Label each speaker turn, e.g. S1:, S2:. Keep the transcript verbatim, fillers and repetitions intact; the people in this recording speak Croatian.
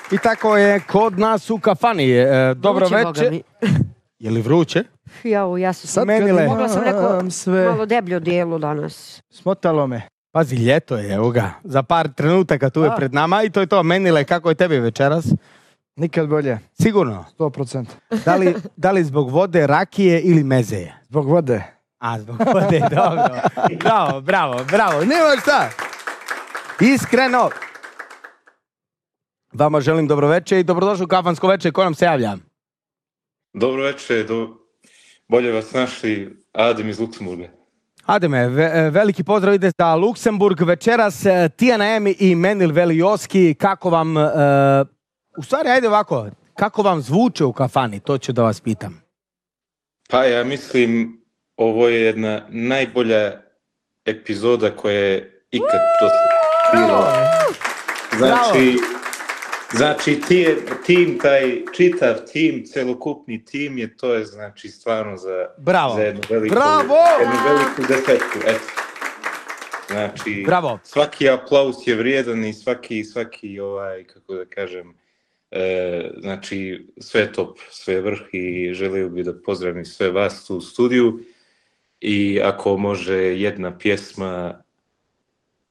S1: I tako je kod nas u kafani. E, dobro večer. Je li vruće?
S2: Jao, ja sam
S1: sad Menile.
S2: Mogla sam neko sve... malo debljo dijelo danas.
S3: Smotalo me.
S1: Pazi, ljeto je, evo ga. Za par trenutaka tu je pred nama i to je to. Menile, kako je tebi večeras?
S3: Nikad bolje.
S1: Sigurno?
S3: sto posto.
S1: Da li, da li zbog vode, rakije ili meze?
S3: Zbog vode.
S1: A, zbog vode, dobro. Bravo, bravo, bravo. Nema šta. Iskreno. Vama želim dobro večer i dobrodošli u kafansko večer. Ko nam se javlja?
S4: Dobro večer. Do... Bolje vas našli. Adem iz Luksemburga.
S1: Ademe, ve, veliki pozdrav ide za Luksemburg. Večeras Tijana Emi i Menil Velioski. Kako vam... Uh, u stvari, ajde ovako. Kako vam zvuče u kafani? To ću da vas pitam.
S4: Pa ja mislim, ovo je jedna najbolja epizoda koja je ikad bilo. Znači, znači tim, taj čitav tim, celokupni tim je, to je znači stvarno za,
S1: Bravo.
S4: za jednu veliku,
S1: Bravo.
S4: jednu veliku desetku. Eto. Znači,
S1: Bravo.
S4: Svaki aplauz je vrijedan i svaki, svaki ovaj, kako da kažem, E, znači sve top, sve vrh i želio bih da pozdravim sve vas tu u studiju i ako može jedna pjesma